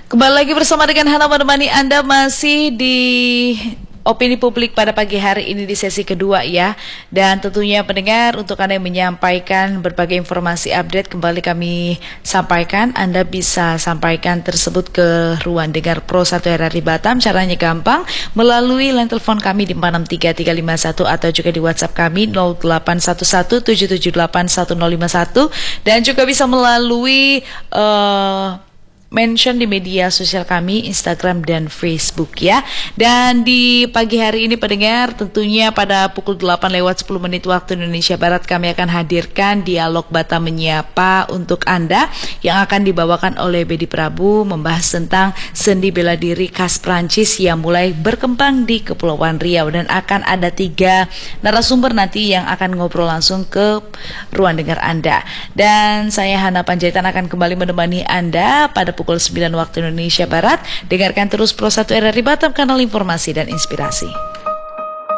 Kembali lagi bersama dengan Hana menemani Anda masih di Opini Publik pada pagi hari ini di sesi kedua ya. Dan tentunya pendengar, untuk Anda yang menyampaikan berbagai informasi update kembali kami sampaikan. Anda bisa sampaikan tersebut ke ruang dengar Pro 1 RRI Batam. Caranya gampang, melalui line telepon kami di 463351 atau juga di WhatsApp kami 081177811051, dan juga bisa melalui mention di media sosial kami, Instagram dan Facebook ya. Dan di pagi hari ini pendengar, tentunya pada pukul 8:10 waktu Indonesia Barat kami akan hadirkan dialog Batam Menyapa untuk Anda yang akan dibawakan oleh Bedi Prabu, membahas tentang sendi bela diri khas Prancis yang mulai berkembang di Kepulauan Riau, dan akan ada 3 narasumber nanti yang akan ngobrol langsung ke ruang dengar Anda. Dan saya Hana Panjaitan akan kembali menemani Anda pada pukul 9 waktu Indonesia Barat. Dengarkan terus Pro 1 RRI Batam, kanal informasi dan inspirasi.